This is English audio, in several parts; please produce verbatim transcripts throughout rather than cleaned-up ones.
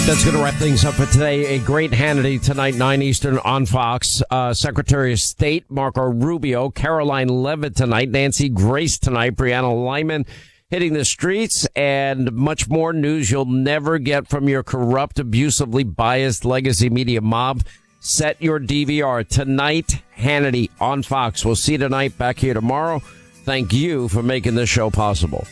That's going to wrap things up for today. A great Hannity tonight, nine Eastern on Fox. Uh, Secretary of State Marco Rubio, Caroline Leavitt tonight, Nancy Grace tonight, Brianna Lyman hitting the streets, and much more news you'll never get from your corrupt, abusively biased legacy media mob. Set your D V R tonight, Hannity on Fox. We'll see you tonight, back here tomorrow. Thank you for making this show possible.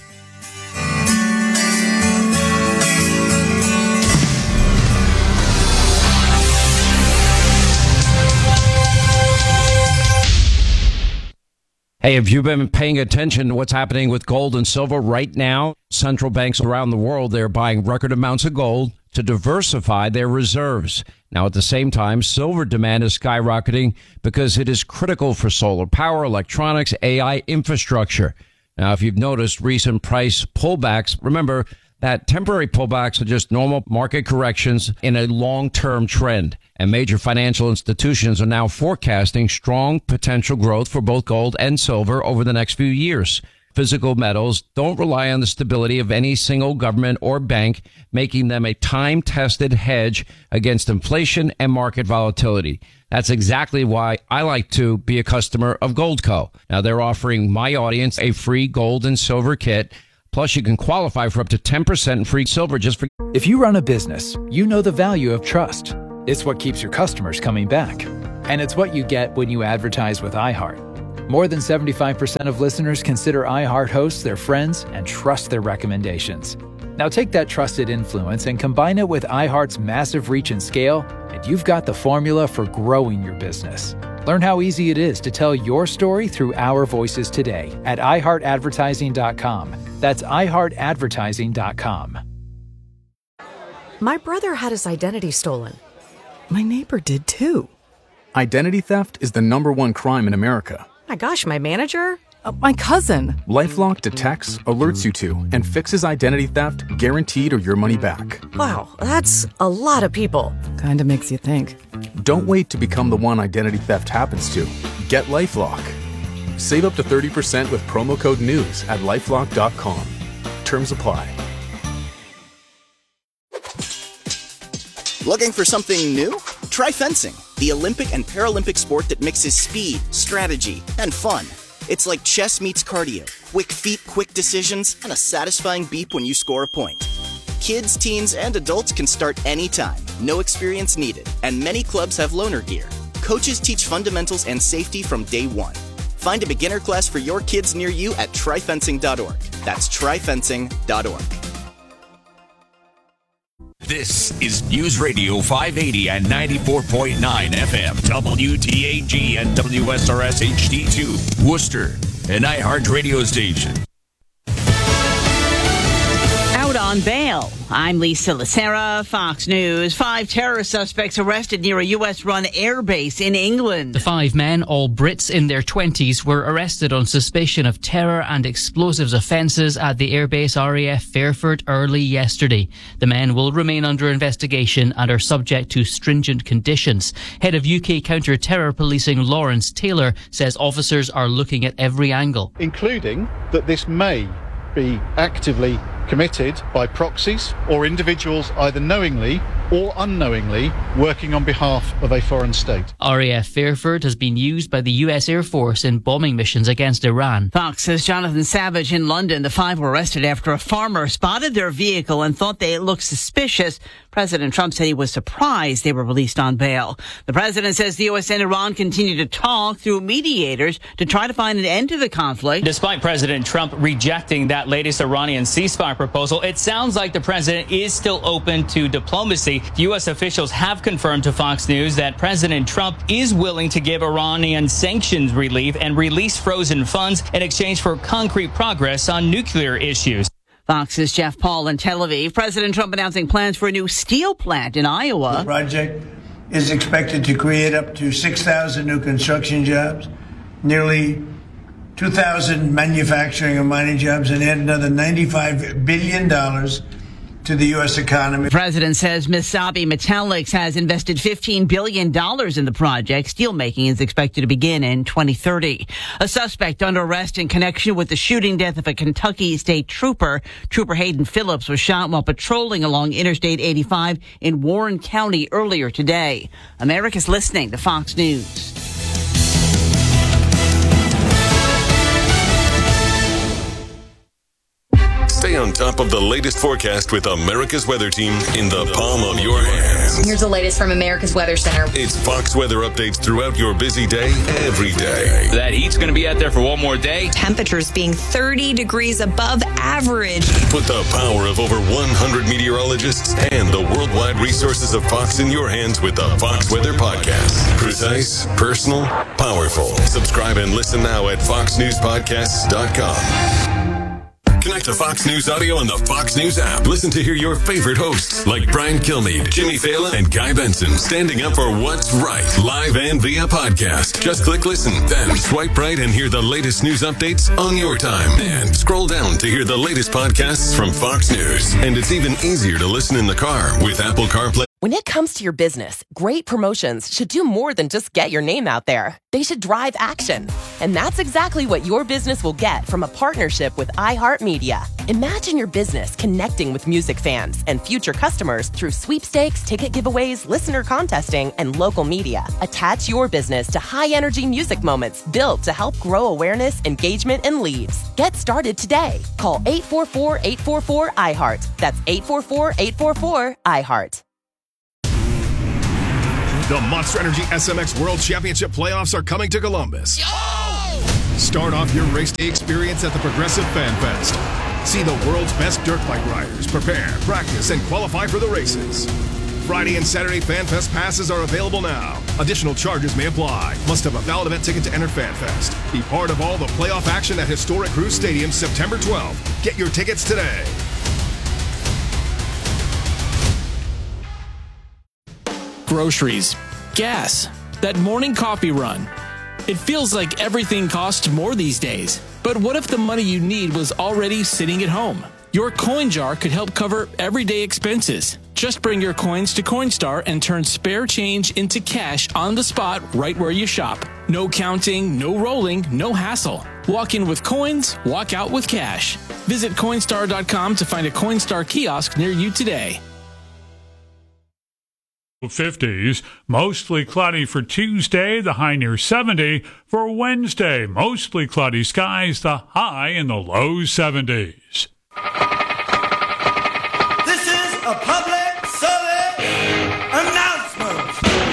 Hey, have you been paying attention to what's happening with gold and silver right now? Central banks around the world, they're buying record amounts of gold to diversify their reserves. Now, at the same time, silver demand is skyrocketing because it is critical for solar power, electronics, A I infrastructure. Now, if you've noticed recent price pullbacks, remember that temporary pullbacks are just normal market corrections in a long-term trend. And major financial institutions are now forecasting strong potential growth for both gold and silver over the next few years. Physical metals don't rely on the stability of any single government or bank, making them a time-tested hedge against inflation and market volatility. That's exactly why I like to be a customer of Goldco. Now, they're offering my audience a free gold and silver kit. Plus, you can qualify for up to ten percent free silver just for... If you run a business, you know the value of trust. It's what keeps your customers coming back. And it's what you get when you advertise with iHeart. More than seventy-five percent of listeners consider iHeart hosts their friends and trust their recommendations. Now take that trusted influence and combine it with iHeart's massive reach and scale, and you've got the formula for growing your business. Learn how easy it is to tell your story through our voices today at i heart advertising dot com. That's i heart advertising dot com. My brother had his identity stolen. My neighbor did too. Identity theft is the number one crime in America. My gosh, my manager? Uh, my cousin. LifeLock detects, alerts you to, and fixes identity theft guaranteed or your money back. Wow, that's a lot of people. Kinda makes you think. Don't wait to become the one identity theft happens to. Get LifeLock. Save up to thirty percent with promo code NEWS at lifelock dot com. Terms apply. Looking for something new? Try fencing, the Olympic and Paralympic sport that mixes speed, strategy, and fun. It's like chess meets cardio, quick feet, quick decisions, and a satisfying beep when you score a point. Kids, teens, and adults can start anytime, no experience needed, and many clubs have loaner gear. Coaches teach fundamentals and safety from day one. Find a beginner class for your kids near you at try fencing dot org. That's try fencing dot org. This is News Radio five eighty and ninety-four point nine F M, W T A G and W S R S H D two, Worcester, an iHeart radio station. Out on bail. I'm Lisa Lacera, Fox News. Five terror suspects arrested near a U S-run airbase in England. The five men, all Brits in their twenties, were arrested on suspicion of terror and explosives offences at the airbase R A F Fairford early yesterday. The men will remain under investigation and are subject to stringent conditions. Head of U K counter-terror policing Lawrence Taylor says officers are looking at every angle, including that this may be actively committed by proxies or individuals either knowingly or unknowingly working on behalf of a foreign state. R A F Fairford has been used by the U S Air Force in bombing missions against Iran. Fox says Jonathan Savage in London. The five were arrested after a farmer spotted their vehicle and thought they looked suspicious. President Trump said he was surprised they were released on bail. The president says the U S and Iran continue to talk through mediators to try to find an end to the conflict. Despite President Trump rejecting that latest Iranian ceasefire proposal, it sounds like the president is still open to diplomacy. U S officials have confirmed to Fox News that President Trump is willing to give Iranian sanctions relief and release frozen funds in exchange for concrete progress on nuclear issues. Fox's Jeff Paul in Tel Aviv. President Trump announcing plans for a new steel plant in Iowa. The project is expected to create up to six thousand new construction jobs, nearly two thousand manufacturing and mining jobs, and add another ninety-five billion dollars to the U S economy. The president says Misabi Metallics has invested fifteen billion dollars in the project. Steelmaking is expected to begin in twenty thirty. A suspect under arrest in connection with the shooting death of a Kentucky state trooper. Trooper Hayden Phillips was shot while patrolling along Interstate eighty-five in Warren County earlier today. America's listening to Fox News. Stay on top of the latest forecast with America's Weather Team in the palm of your hands. Here's the latest from America's Weather Center. It's Fox weather updates throughout your busy day, every day. That heat's going to be out there for one more day. Temperatures being thirty degrees above average. Put the power of over one hundred meteorologists and the worldwide resources of Fox in your hands with the Fox Weather Podcast. Precise, personal, powerful. Subscribe and listen now at fox news podcasts dot com. Connect to Fox News Audio on the Fox News app. Listen to hear your favorite hosts like Brian Kilmeade, Jimmy Fallon, and Guy Benson standing up for what's right, live and via podcast. Just click listen, then swipe right and hear the latest news updates on your time. And scroll down to hear the latest podcasts from Fox News. And it's even easier to listen in the car with Apple CarPlay. When it comes to your business, great promotions should do more than just get your name out there. They should drive action. And that's exactly what your business will get from a partnership with iHeartMedia. Imagine your business connecting with music fans and future customers through sweepstakes, ticket giveaways, listener contesting, and local media. Attach your business to high-energy music moments built to help grow awareness, engagement, and leads. Get started today. Call eight four four, eight four four, I heart. That's eight four four, eight four four, I heart. The Monster Energy S M X World Championship playoffs are coming to Columbus. Yo! Start off your race day experience at the Progressive Fan Fest. See the world's best dirt bike riders prepare, practice, and qualify for the races. Friday and Saturday Fan Fest passes are available now. Additional charges may apply. Must have a valid event ticket to enter Fan Fest. Be part of all the playoff action at historic Cruise Stadium September twelfth. Get your tickets today. Groceries, gas, that morning coffee run. It feels like everything costs more these days. But what if the money you need was already sitting at home? Your coin jar could help cover everyday expenses. Just bring your coins to Coinstar and turn spare change into cash on the spot right where you shop. No counting, no rolling, no hassle. Walk in with coins, walk out with cash. Visit Coinstar dot com to find a Coinstar kiosk near you today. fifties, mostly cloudy for Tuesday, the high near seventy. For Wednesday, mostly cloudy skies, the high in the low seventies. This is a public service announcement.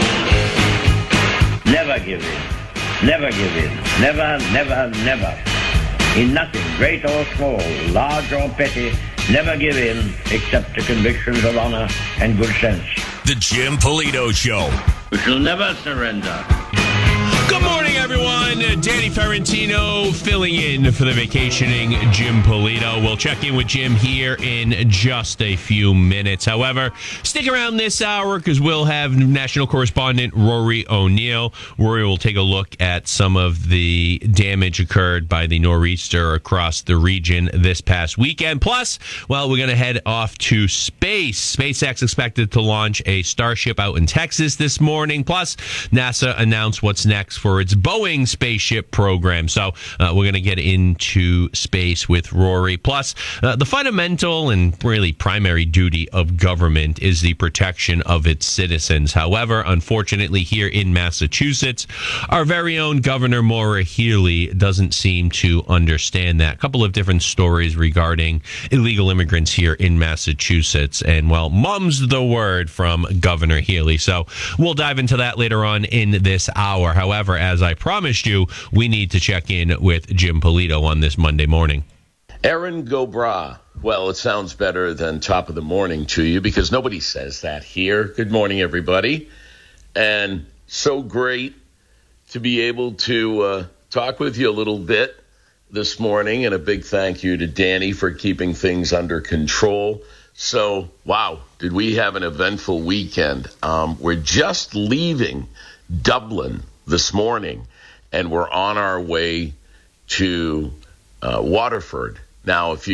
Never give in. Never give in. Never, never, never. In nothing, great or small, large or petty, never give in except to convictions of honor and good sense. The Jim Polito Show. We shall never surrender. Good morning, everyone. Danny Ferrantino filling in for the vacationing Jim Polito. We'll check in with Jim here in just a few minutes. However, stick around this hour because we'll have national correspondent Rory O'Neill. Rory will take a look at some of the damage occurred by the nor'easter across the region this past weekend. Plus, well, we're going to head off to space. SpaceX expected to launch a Starship out in Texas this morning. Plus, NASA announced what's next for its Boeing spaceship program. So uh, we're going to get into space with Rory. Plus, uh, the fundamental and really primary duty of government is the protection of its citizens. However, unfortunately, here in Massachusetts, our very own Governor Maura Healey doesn't seem to understand that. A couple of different stories regarding illegal immigrants here in Massachusetts. And, well, mum's the word from Governor Healey. So we'll dive into that later on in this hour. However, as I promised you, we need to check in with Jim Polito on this Monday morning. Erin go bragh. Well, it sounds better than top of the morning to you because nobody says that here. Good morning, everybody. And so great to be able to uh, talk with you a little bit this morning. And a big thank you to Danny for keeping things under control. So, wow, did we have an eventful weekend. Um, we're just leaving Dublin this morning, and we're on our way to uh, Waterford. Now, if you've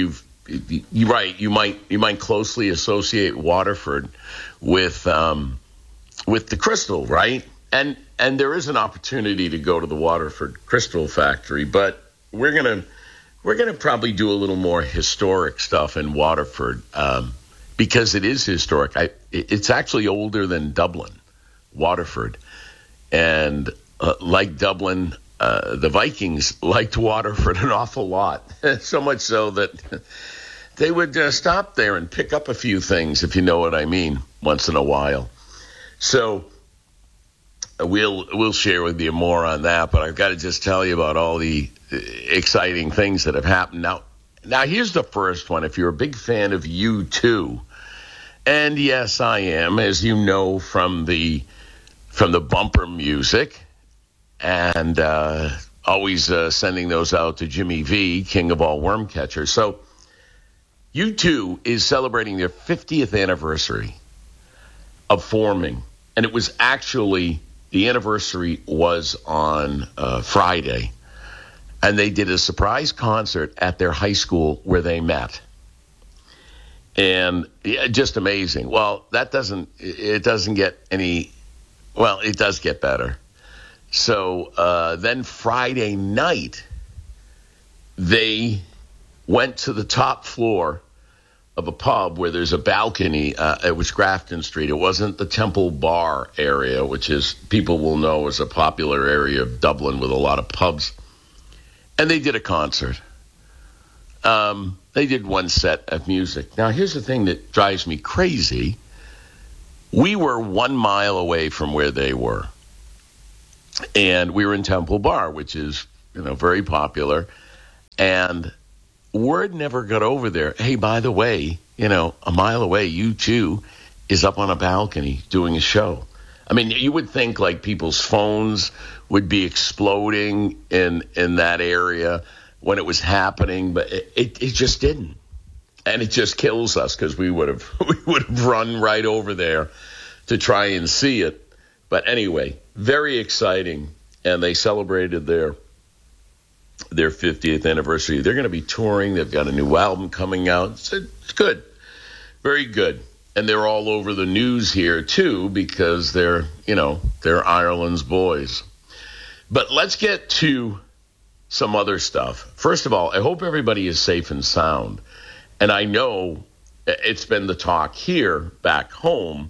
you're right. You might you might closely associate Waterford with um, with the Crystal, right? And and there is an opportunity to go to the Waterford Crystal Factory, but we're gonna we're gonna probably do a little more historic stuff in Waterford um, because it is historic. I, it's actually older than Dublin, Waterford, and uh, like Dublin, uh, the Vikings liked Waterford an awful lot, so much so that they would uh, stop there and pick up a few things, if you know what I mean, once in a while. So we'll we'll share with you more on that, but I've got to just tell you about all the exciting things that have happened. Now, now here's the first one. If you're a big fan of U two, and yes, I am, as you know from the from the bumper music, and uh, always uh, sending those out to Jimmy V, king of all worm catchers. So U two is celebrating their fiftieth anniversary of forming, and it was actually, the anniversary was on uh, Friday, and they did a surprise concert at their high school where they met. And yeah, just amazing. Well, that doesn't, it doesn't get any, well, it does get better. So uh, then Friday night, they went to the top floor of a pub where there's a balcony. Uh, it was Grafton Street. It wasn't the Temple Bar area, which is, people will know, is a popular area of Dublin with a lot of pubs. And they did a concert. Um, they did one set of music. Now, here's the thing that drives me crazy. We were one mile away from where they were. And we were in Temple Bar, which is, you know, very popular. And word never got over there. Hey, by the way, you know, a mile away, U two is up on a balcony doing a show. I mean, you would think like people's phones would be exploding in in that area when it was happening, but it, it, it just didn't. And it just kills us because we would have we would have run right over there to try and see it. But anyway, very exciting, and they celebrated their their fiftieth anniversary. They're going to be touring. They've got a new album coming out. It's, it's good. Very good. And they're all over the news here, too, because they're, you know, they're Ireland's boys. But let's get to some other stuff. First of all, I hope everybody is safe and sound. And I know it's been the talk here back home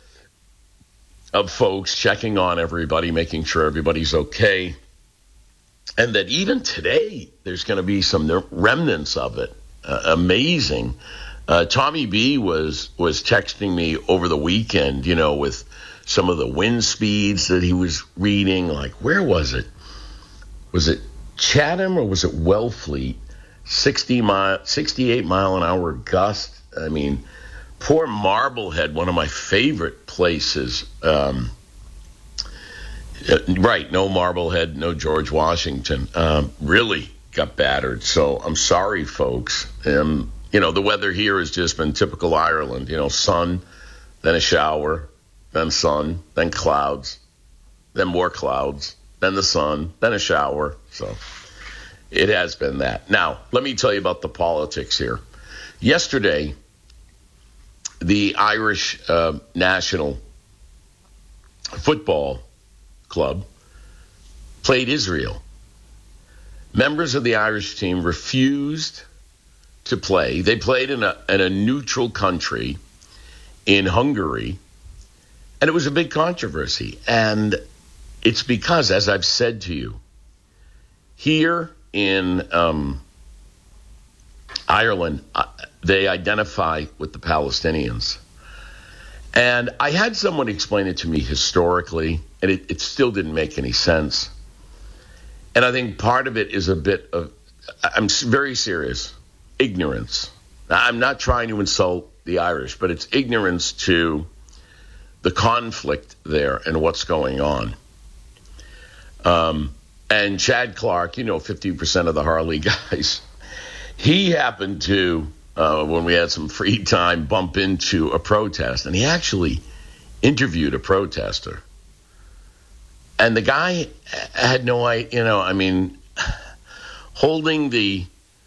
of folks checking on everybody, making sure everybody's okay. And that even today, there's going to be some remnants of it. Uh, amazing. Uh, Tommy B was was texting me over the weekend, you know, with some of the wind speeds that he was reading. Like, where was it? Was it Chatham or was it Wellfleet? sixty mile, sixty-eight mile an hour gust. I mean, poor Marblehead, one of my favorite places. Um, Right, no Marblehead, no George Washington. Um, really got battered. So I'm sorry, folks. Um, you know, the weather here has just been typical Ireland. You know, sun, then a shower, then sun, then clouds, then more clouds, then the sun, then a shower. So it has been that. Now, let me tell you about the politics here. Yesterday, the Irish uh, National Football Club played Israel. Members of the Irish team refused to play. They played in a, in a neutral country in Hungary, and it was a big controversy. And it's because, as I've said to you, here in um, Ireland, uh, they identify with the Palestinians. And I had someone explain it to me historically, and it, it still didn't make any sense. And I think part of it is a bit of, I'm very serious, ignorance. Now, I'm not trying to insult the Irish, but it's ignorance to the conflict there and what's going on. Um, and Chad Clark, you know, fifty percent of the Harley guys, he happened to, Uh, when we had some free time, bump into a protest. And he actually interviewed a protester. And the guy had no idea, you know, I mean, holding the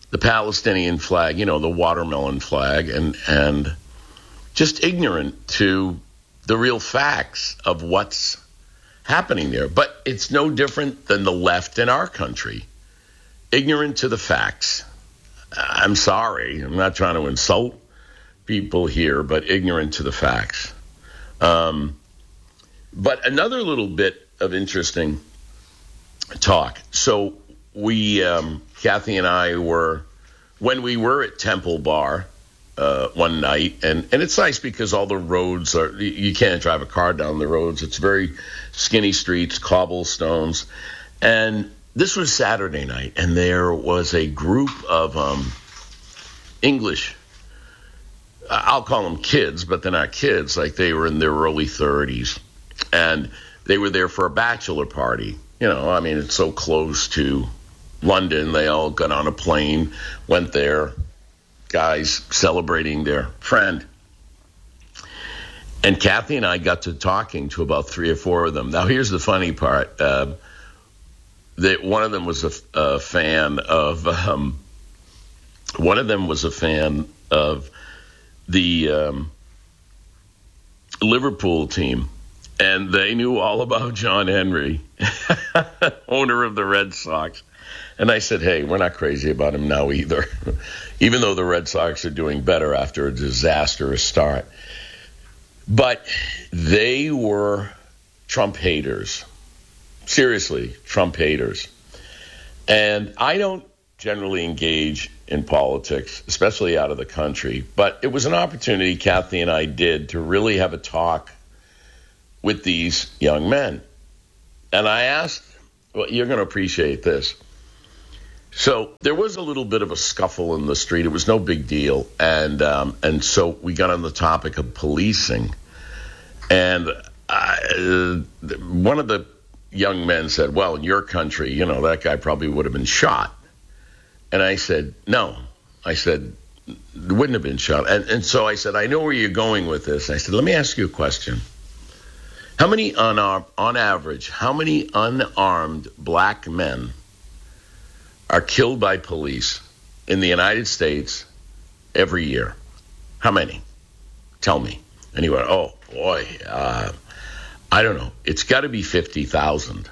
the Palestinian flag, you know, the watermelon flag, and and just ignorant to the real facts of what's happening there. But it's no different than the left in our country. Ignorant to the facts. I'm sorry. I'm not trying to insult people here, but ignorant to the facts. Um, but another little bit of interesting talk. So we, um, Kathy and I were, when we were at Temple Bar uh, one night, and, and it's nice because all the roads are, you can't drive a car down the roads. It's very skinny streets, cobblestones. And this was Saturday night, and there was a group of um, English, I'll call them kids, but they're not kids, like they were in their early thirties. And they were there for a bachelor party. You know, I mean, it's so close to London. They all got on a plane, went there, guys celebrating their friend. And Kathy and I got to talking to about three or four of them. Now, here's the funny part. Uh, that one of them was a, a fan of, um, one of them was a fan of the um, Liverpool team. And they knew all about John Henry, owner of the Red Sox. And I said, hey, we're not crazy about him now either, even though the Red Sox are doing better after a disastrous start. But they were Trump haters. Seriously, Trump haters. And I don't generally engage in politics, especially out of the country. But it was an opportunity Kathy and I did to really have a talk with these young men. And I asked, well, you're going to appreciate this. So there was a little bit of a scuffle in the street. It was no big deal. And um, and so we got on the topic of policing. And I, uh, one of the young men said, well, in your country, you know, that guy probably would have been shot. And I said, no. I said, wouldn't have been shot. And, and so I said, I know where you're going with this. I said, let me ask you a question. How many unarmed, on average, how many unarmed black men are killed by police in the United States every year? How many? Tell me. And he went, oh, boy, uh, I don't know. It's got to be fifty thousand.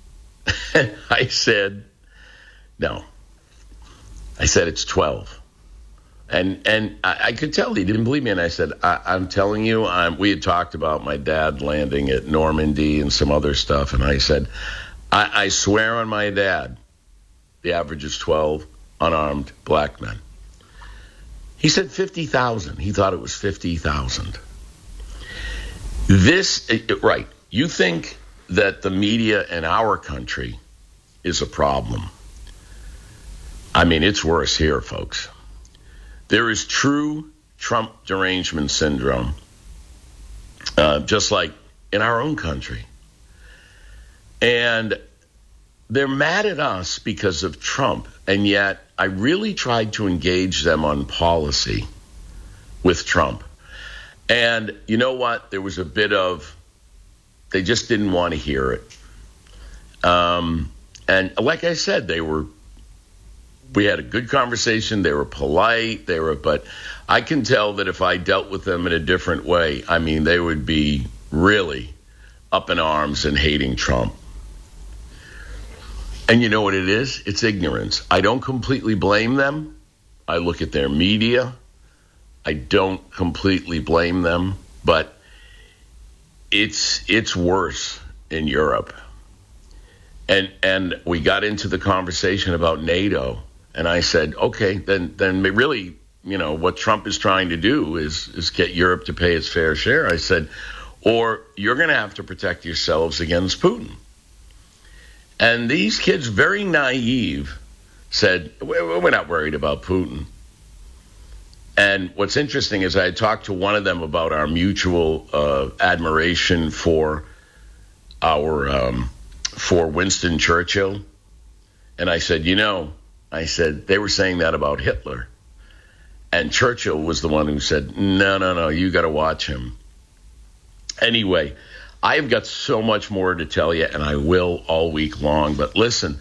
I said, no. I said, it's twelve. And and I, I could tell he didn't believe me. And I said, I, I'm telling you, I'm, we had talked about my dad landing at Normandy and some other stuff. And I said, I, I swear on my dad, the average is twelve unarmed black men. He said fifty thousand. He thought it was fifty thousand. This, right, you think that the media in our country is a problem. I mean, it's worse here, folks. There is true Trump derangement syndrome, uh, just like in our own country. And they're mad at us because of Trump, and yet I really tried to engage them on policy with Trump. And you know what? There was a bit of, they just didn't want to hear it. Um, and like I said, they were, we had a good conversation. They were polite. They were, but I can tell that if I dealt with them in a different way, I mean, they would be really up in arms and hating Trump. And you know what it is? It's ignorance. I don't completely blame them. I look at their media. I don't completely blame them, but it's it's worse in Europe. And and we got into the conversation about NATO, and I said, okay, then then really, you know, what Trump is trying to do is is get Europe to pay its fair share. I said, or you're going to have to protect yourselves against Putin. And these kids, very naive, said, we're not worried about Putin. And what's interesting is I talked to one of them about our mutual uh, admiration for our um, for Winston Churchill. And I said, you know, I said, they were saying that about Hitler. And Churchill was the one who said, no, no, no, you got to watch him. Anyway, I've got so much more to tell you, and I will all week long. But listen,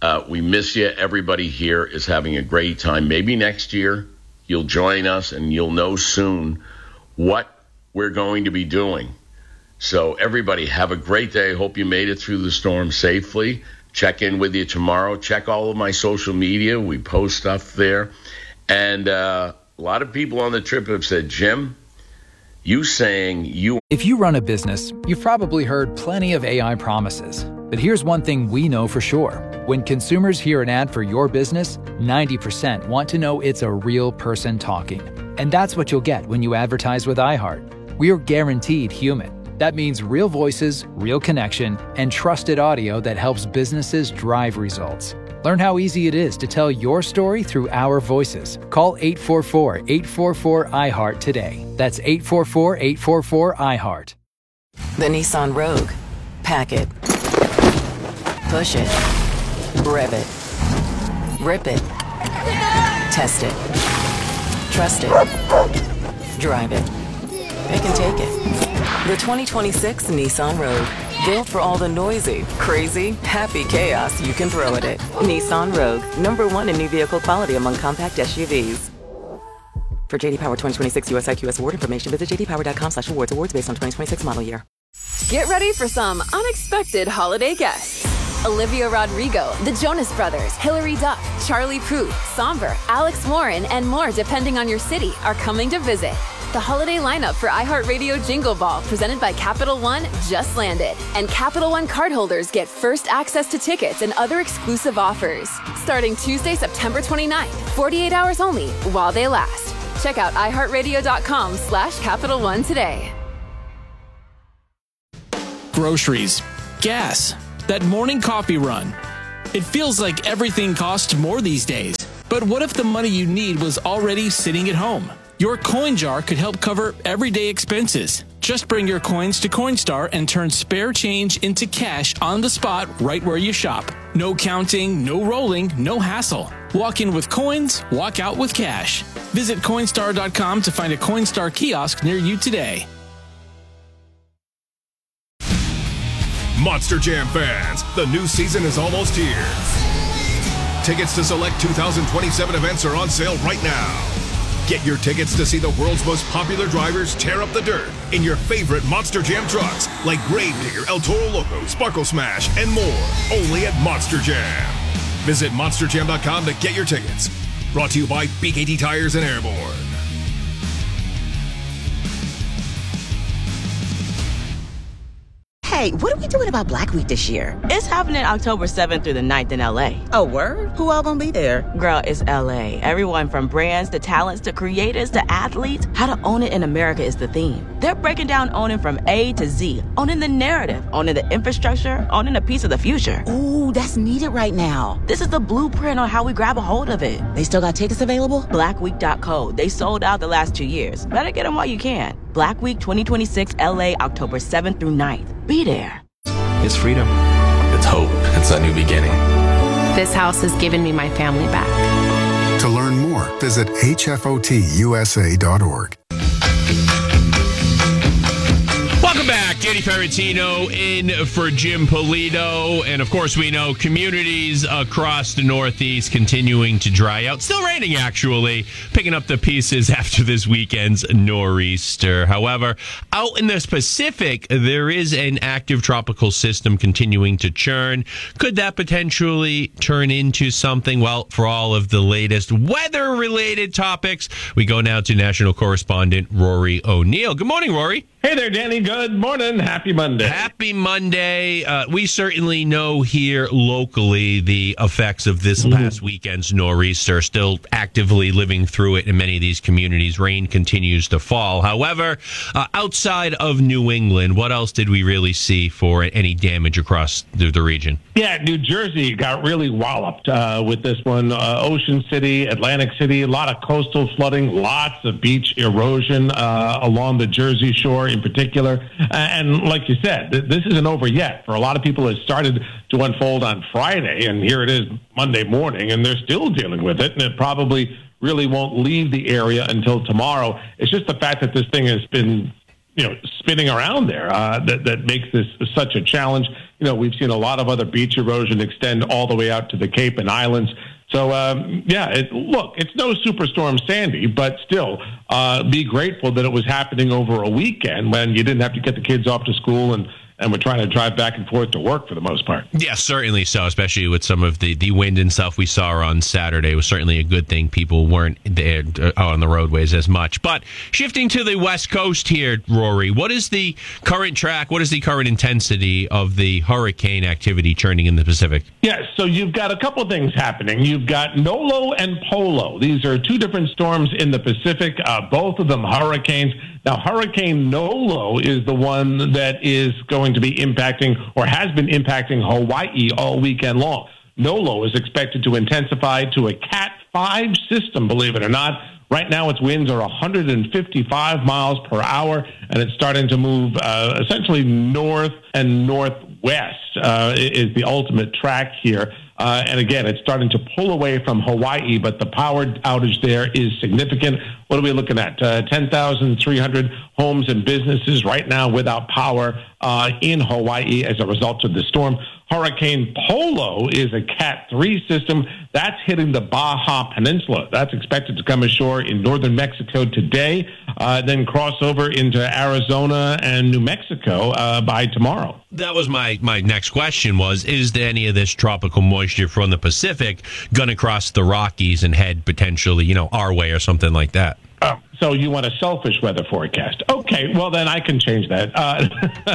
Uh, we miss you. Everybody here is having a great time. Maybe next year you'll join us and you'll know soon what we're going to be doing. So everybody have a great day. Hope you made it through the storm safely. Check in with you tomorrow. Check all of my social media. We post stuff there. And uh, a lot of people on the trip have said, Jim, you saying you... If you run a business, you've probably heard plenty of A I promises. But here's one thing we know for sure. When consumers hear an ad for your business, ninety percent want to know it's a real person talking. And that's what you'll get when you advertise with iHeart. We're guaranteed human. That means real voices, real connection, and trusted audio that helps businesses drive results. Learn how easy it is to tell your story through our voices. Call eight four four, eight four four, I heart today. That's eight four four, eight four four, I heart. The Nissan Rogue. Pack it. Push it. Rev it. Rip it. Test it. Trust it. Drive it. Pick and take it. The twenty twenty-six Nissan Rogue. Built for all the noisy, crazy, happy chaos you can throw at it. Nissan Rogue. Number one in new vehicle quality among compact S U Vs. For J D Power twenty twenty-six U S I Q S award information, visit j d power dot com slash awards. Awards based on twenty twenty-six model year. Get ready for some unexpected holiday guests. Olivia Rodrigo, the Jonas Brothers, Hilary Duff, Charlie Puth, Somber, Alex Warren, and more depending on your city are coming to visit. The holiday lineup for iHeartRadio Jingle Ball, presented by Capital One, just landed. And Capital One cardholders get first access to tickets and other exclusive offers. Starting Tuesday, September twenty-ninth, forty-eight hours only, while they last. Check out iHeartRadio.com slash Capital One today. Groceries, gas, that morning coffee run. It feels like everything costs more these days. But what if the money you need was already sitting at home? Your coin jar could help cover everyday expenses. Just bring your coins to Coinstar and turn spare change into cash on the spot right where you shop. No counting, no rolling, no hassle. Walk in with coins, walk out with cash. Visit Coinstar dot com to find a Coinstar kiosk near you today. Monster Jam fans, the new season is almost here. Tickets to select two thousand twenty-seven events are on sale right now. Get your tickets to see the world's most popular drivers tear up the dirt in your favorite Monster Jam trucks like Gravedigger, El Toro Loco, Sparkle Smash, and more. Only at Monster Jam. Visit monster jam dot com to get your tickets. Brought to you by B K T Tires and Airborne. Hey, what are we doing about Black Week this year? It's happening October seventh through the ninth in L A. Oh, word? Who all gonna be there? Girl, it's L A. Everyone from brands to talents to creators to athletes. How to own it in America is the theme. They're breaking down owning from A to Z. Owning the narrative, owning the infrastructure, owning a piece of the future. Ooh, that's needed right now. This is the blueprint on how we grab a hold of it. They still got tickets available? black week dot co. They sold out the last two years. Better get them while you can. Black Week twenty twenty-six L A, October seventh through ninth. Be there. It's freedom. It's hope. It's a new beginning. This house has given me my family back. To learn more, visit H F O T U S A dot org. Welcome back. Danny Ferentino in for Jim Polito. And, of course, we know communities across the Northeast continuing to dry out. Still raining, actually. Picking up the pieces after this weekend's nor'easter. However, out in the Pacific, there is an active tropical system continuing to churn. Could that potentially turn into something? Well, for all of the latest weather-related topics, we go now to national correspondent Rory O'Neill. Good morning, Rory. Hey there, Danny. Good morning. Happy Monday. Happy Monday. Uh, we certainly know here locally the effects of this mm-hmm. past weekend's nor'easter. Still actively living through it in many of these communities. Rain continues to fall. However, uh, outside of New England, what else did we really see for any damage across the, the region? Yeah, New Jersey got really walloped uh, with this one. Uh, Ocean City, Atlantic City, a lot of coastal flooding, lots of beach erosion uh, along the Jersey Shore in particular. And like you said, this isn't over yet. For a lot of people, it started to unfold on Friday, and here it is Monday morning, and they're still dealing with it, and it probably really won't leave the area until tomorrow. It's just the fact that this thing has been you know, spinning around there uh, that, that makes this such a challenge. You know, we've seen a lot of other beach erosion extend all the way out to the Cape and Islands. So, um, yeah, it, look, it's no Superstorm Sandy, but still uh, be grateful that it was happening over a weekend when you didn't have to get the kids off to school and and we're trying to drive back and forth to work for the most part. Yeah, certainly so, especially with some of the, the wind and stuff we saw on Saturday. It was certainly a good thing people weren't there uh, out on the roadways as much. But shifting to the West Coast here, Rory, what is the current track, what is the current intensity of the hurricane activity churning in the Pacific? Yeah, so you've got a couple things happening. You've got Nolo and Polo. These are two different storms in the Pacific, uh, both of them hurricanes. Now, Hurricane Nolo is the one that is going to be impacting or has been impacting Hawaii all weekend long. Nolo is expected to intensify to a Cat five system, believe it or not. Right now, its winds are one hundred fifty-five miles per hour, and it's starting to move uh, essentially north and northwest uh, is the ultimate track here. Uh, and again, it's starting to pull away from Hawaii, but the power outage there is significant. What are we looking at? Uh, ten thousand three hundred homes and businesses right now without power uh, in Hawaii as a result of the storm. Hurricane Polo is a Cat three system. That's hitting the Baja Peninsula. That's expected to come ashore in northern Mexico today, uh, then cross over into Arizona and New Mexico uh, by tomorrow. That was my, my next question was, is there any of this tropical moisture from the Pacific going to cross the Rockies and head potentially, you know, our way or something like that? Oh, so you want a selfish weather forecast? Okay, well then I can change that. Uh,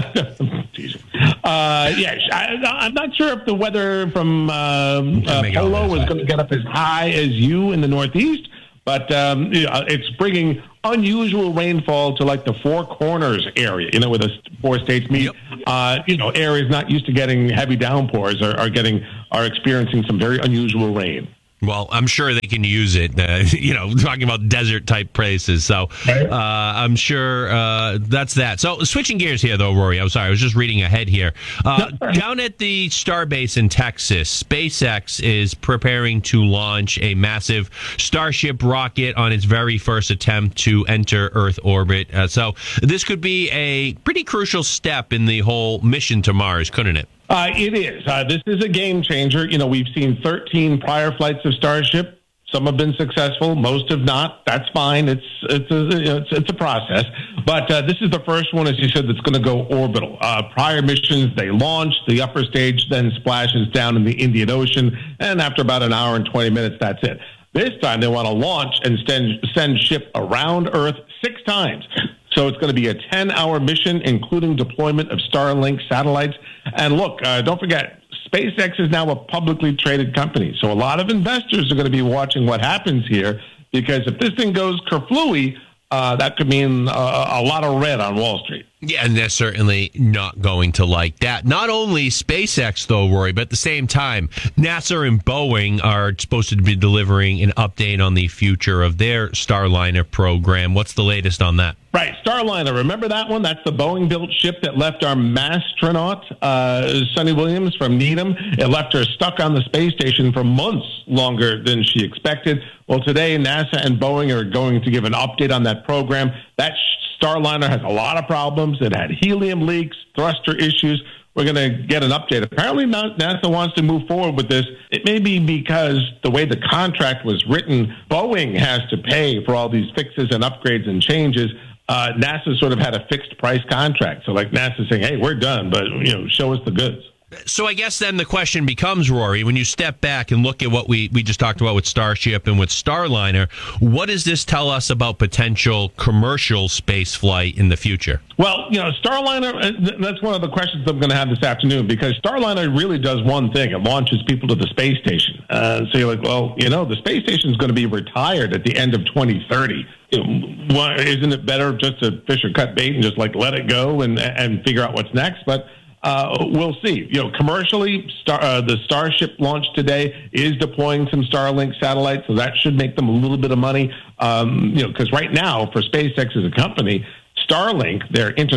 uh, yeah, I, I'm not sure if the weather from uh, uh, Polo is going to get up as high as you in the Northeast, but um, you know, it's bringing unusual rainfall to like the Four Corners area, you know, where the four states meet. Yep. Uh, you know, areas not used to getting heavy downpours are, are getting are experiencing some very unusual rain. Well, I'm sure they can use it, uh, you know, talking about desert-type places. So uh, I'm sure uh, that's that. So switching gears here, though, Rory, I'm sorry, I was just reading ahead here. Uh, down at the Starbase in Texas, SpaceX is preparing to launch a massive Starship rocket on its very first attempt to enter Earth orbit. Uh, so this could be a pretty crucial step in the whole mission to Mars, couldn't it? Uh, it is. Uh, this is a game changer. You know, we've seen thirteen prior flights of Starship. Some have been successful. Most have not. That's fine. It's it's a, it's, it's a process. But uh, this is the first one, as you said, that's going to go orbital. Uh, prior missions, they launch. The upper stage then splashes down in the Indian Ocean. And after about an hour and twenty minutes, that's it. This time, they want to launch and send, send ship around Earth six times. So it's going to be a ten-hour mission, including deployment of Starlink satellites. And look, uh, don't forget, SpaceX is now a publicly traded company. So a lot of investors are going to be watching what happens here, because if this thing goes kerflooey, uh, that could mean uh, a lot of red on Wall Street. Yeah, and they're certainly not going to like that. Not only SpaceX, though, Rory, but at the same time, NASA and Boeing are supposed to be delivering an update on the future of their Starliner program. What's the latest on that? Right, Starliner. Remember that one? That's the Boeing-built ship that left our astronaut, uh, Sunny Williams, from Needham. It left her stuck on the space station for months longer than she expected. Well, today, NASA and Boeing are going to give an update on that program. That Starliner has a lot of problems. It had helium leaks, thruster issues. We're going to get an update. Apparently, NASA wants to move forward with this. It may be because the way the contract was written, Boeing has to pay for all these fixes and upgrades and changes. Uh, NASA sort of had a fixed price contract. So like NASA saying, hey, we're done, but you know, show us the goods. So I guess then the question becomes, Rory, when you step back and look at what we, we just talked about with Starship and with Starliner, what does this tell us about potential commercial space flight in the future? Well, you know, Starliner, that's one of the questions I'm going to have this afternoon, because Starliner really does one thing. It launches people to the space station. Uh, so you're like, well, you know, the space station is going to be retired at the end of twenty thirty. Why, isn't it better just to fish or cut bait and just like let it go and, and figure out what's next? But Uh, we'll see. You know, commercially, Star, uh, the Starship launch today is deploying some Starlink satellites, so that should make them a little bit of money. Um, you know, because right now, for SpaceX as a company, Starlink, their internet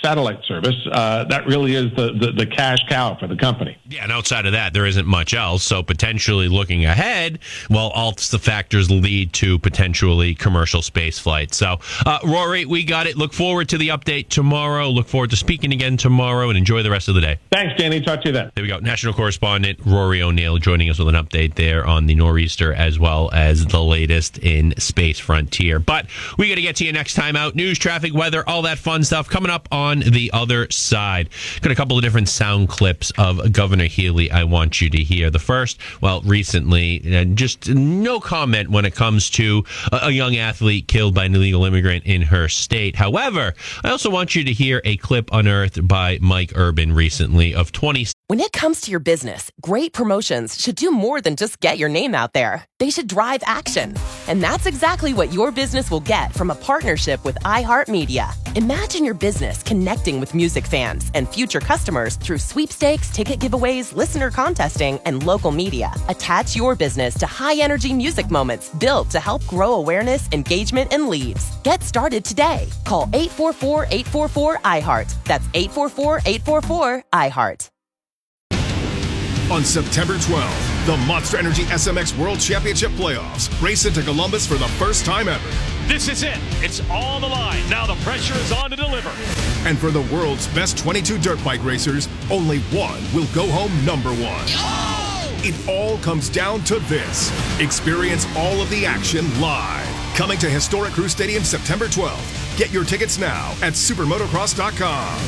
satellite service. Uh, that really is the, the, the cash cow for the company. Yeah, and outside of that, there isn't much else. So potentially looking ahead, well, all the factors lead to potentially commercial space flight. So, uh, Rory, we got it. Look forward to the update tomorrow. Look forward to speaking again tomorrow, and enjoy the rest of the day. Thanks, Danny. Talk to you then. There we go. National correspondent Rory O'Neill joining us with an update there on the Nor'easter as well as the latest in Space Frontier. But we got to get to you next time out. News, traffic, weather, all that fun stuff coming up on the other side. Got a couple of different sound clips of Governor Healy I want you to hear. The first, well, recently, uh, just no comment when it comes to a, a young athlete killed by an illegal immigrant in her state. However, I also want you to hear a clip unearthed by Mike Urban recently of twenty. When it comes to your business, great promotions should do more than just get your name out there. They should drive action. And that's exactly what your business will get from a partnership with iHeartMedia. Imagine your business connecting with music fans and future customers through sweepstakes, ticket giveaways, listener contesting, and local media. Attach your business to high-energy music moments built to help grow awareness, engagement, and leads. Get started today. Call eight four four, eight four four, I heart. That's eight four four, eight four four, I heart. On September twelfth, the Monster Energy S M X World Championship Playoffs race into Columbus for the first time ever. This is it. It's on the line. Now the pressure is on to deliver. And for the world's best twenty-two dirt bike racers, only one will go home number one. It all comes down to this. Experience all of the action live. Coming to historic Crew Stadium September twelfth. Get your tickets now at supermotocross dot com.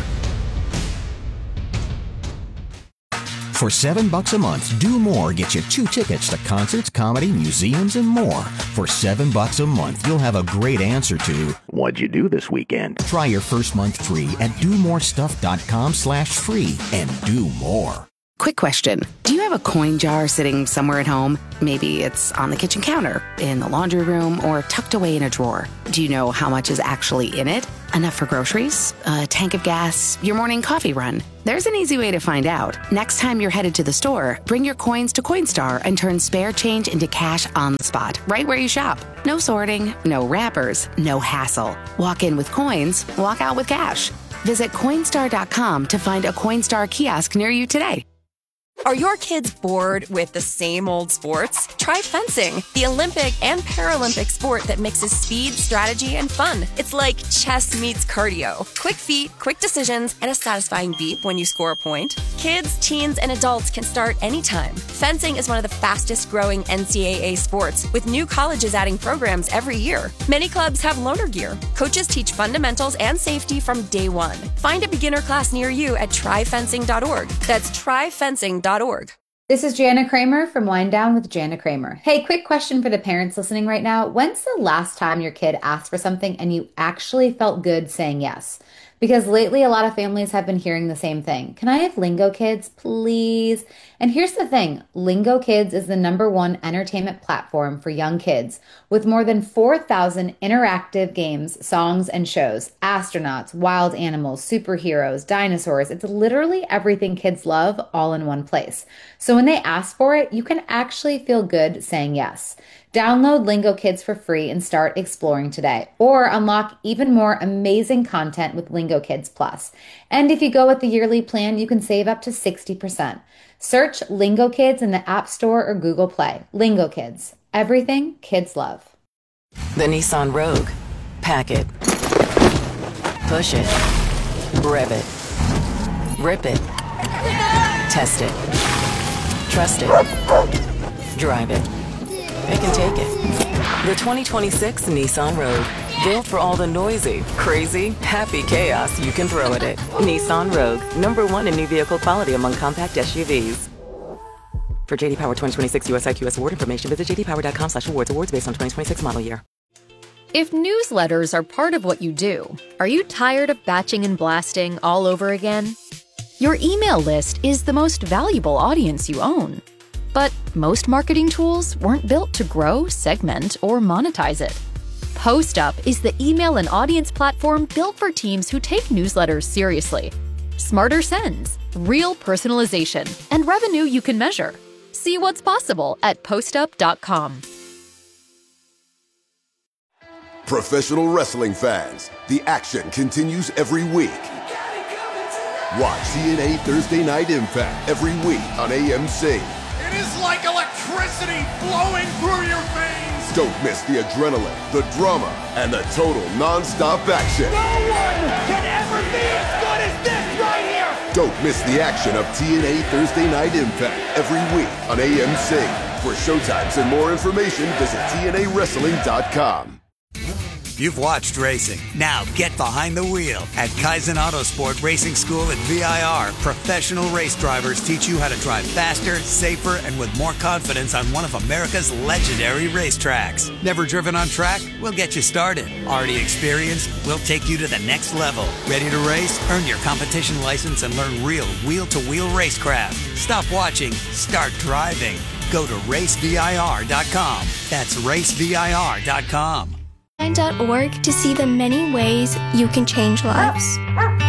For seven bucks a month, Do More gets you two tickets to concerts, comedy, museums, and more. For seven bucks a month, you'll have a great answer to, what'd you do this weekend? Try your first month free at do more stuff dot com slash free and do more. Quick question. Do you have a coin jar sitting somewhere at home? Maybe it's on the kitchen counter, in the laundry room, or tucked away in a drawer. Do you know how much is actually in it? Enough for groceries, a tank of gas, your morning coffee run? There's an easy way to find out. Next time you're headed to the store, bring your coins to Coinstar and turn spare change into cash on the spot, right where you shop. No sorting, no wrappers, no hassle. Walk in with coins, walk out with cash. Visit Coinstar dot com to find a Coinstar kiosk near you today. Are your kids bored with the same old sports? Try fencing, the Olympic and Paralympic sport that mixes speed, strategy, and fun. It's like chess meets cardio. Quick feet, quick decisions, and a satisfying beep when you score a point. Kids, teens, and adults can start anytime. Fencing is one of the fastest growing N C double A sports, with new colleges adding programs every year. Many clubs have loaner gear. Coaches teach fundamentals and safety from day one. Find a beginner class near you at try fencing dot org. That's try fencing dot org. This is Jana Kramer from Wind Down with Jana Kramer. Hey, quick question for the parents listening right now. When's the last time your kid asked for something and you actually felt good saying yes? Because lately a lot of families have been hearing the same thing. Can I have Lingo Kids, please? And here's the thing. Lingo Kids is the number one entertainment platform for young kids with more than four thousand interactive games, songs, and shows. Astronauts, wild animals, superheroes, dinosaurs. It's literally everything kids love all in one place. So when they ask for it, you can actually feel good saying yes. Download Lingo Kids for free and start exploring today. Or unlock even more amazing content with Lingo Kids Plus. And if you go with the yearly plan, you can save up to sixty percent. Search Lingo Kids in the App Store or Google Play. Lingo Kids. Everything kids love. The Nissan Rogue. Pack it. Push it. Rev it. Rip it. Test it. Trust it. Drive it. It can take it. The twenty twenty-six Nissan Rogue. Built for all the noisy, crazy, happy chaos you can throw at it. Nissan Rogue. Number one in new vehicle quality among compact S U Vs. For J D Power twenty twenty-six U S I Q S award information, visit j d power dot com slash awards. Awards based on twenty twenty-six model year. If newsletters are part of what you do, are you tired of batching and blasting all over again? Your email list is the most valuable audience you own. But most marketing tools weren't built to grow, segment, or monetize it. PostUp is the email and audience platform built for teams who take newsletters seriously. Smarter sends, real personalization, and revenue you can measure. See what's possible at post up dot com. Professional wrestling fans, the action continues every week. Watch T N A Thursday Night Impact every week on A M C. It is like electricity flowing through your veins. Don't miss the adrenaline, the drama, and the total non-stop action. No one can ever be as good as this right here. Don't miss the action of T N A Thursday Night Impact every week on A M C. For showtimes and more information, visit T N A wrestling dot com. You've watched racing. Now get behind the wheel. At Kaizen Autosport Racing School at V I R, professional race drivers teach you how to drive faster, safer, and with more confidence on one of America's legendary racetracks. Never driven on track? We'll get you started. Already experienced? We'll take you to the next level. Ready to race? Earn your competition license and learn real wheel-to-wheel racecraft. Stop watching. Start driving. Go to race V I R dot com. That's race V I R dot com. dot org to see the many ways you can change lives.